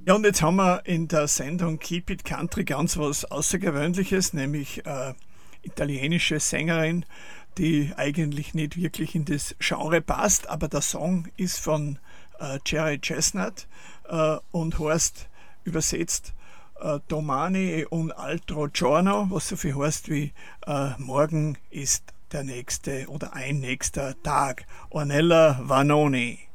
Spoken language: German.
Ja, und jetzt haben wir in der Sendung Keep It Country ganz was Außergewöhnliches, nämlich italienische Sängerin, die eigentlich nicht wirklich in das Genre passt, aber der Song ist von Jerry Chestnut und heißt übersetzt Domani è un altro giorno, was so viel heißt wie morgen ist der nächste oder ein nächster Tag. Ornella Vanoni.